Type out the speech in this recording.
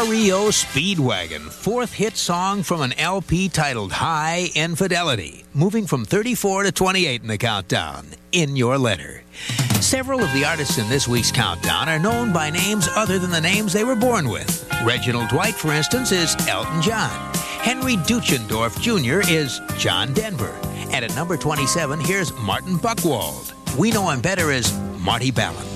REO Speedwagon, fourth hit song from an LP titled High Infidelity, moving from 34 to 28 in the countdown, In Your Letter. Several of the artists in this week's countdown are known by names other than the names they were born with. Reginald Dwight, for instance, is Elton John. Henry Duchendorf Jr. is John Denver. And at number 27, here's Martin Buchwald. We know him better as Marty Balin.